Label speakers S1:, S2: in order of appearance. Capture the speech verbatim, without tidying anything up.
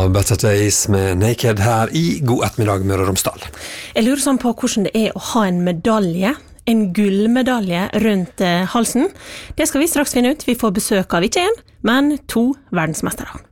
S1: var Better Days med Naked her i God ettermiddag Møre og Romsdal.
S2: Jeg lurer sånn på hvordan det er å ha en medalje, en gullmedalje rundt halsen. Det skal vi straks finne ut. Vi får besøk av ikke en, men to verdensmestere.